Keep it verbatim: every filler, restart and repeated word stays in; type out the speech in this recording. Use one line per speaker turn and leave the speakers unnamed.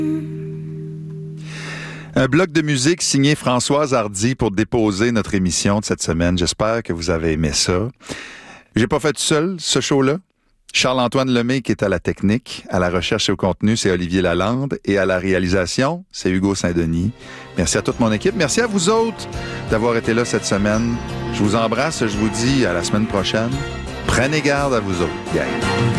Un bloc de musique signé Françoise Hardy pour déposer notre émission de cette semaine. J'espère que vous avez aimé ça. J'ai pas fait tout seul ce show-là. Charles-Antoine Lemay qui est à la technique, à la recherche et au contenu, c'est Olivier Lalande, et à la réalisation, c'est Hugo Saint-Denis. Merci à toute mon équipe. Merci à vous autres d'avoir été là cette semaine. Je vous embrasse. Je vous dis à la semaine prochaine. Prenez garde à vous autres, gang.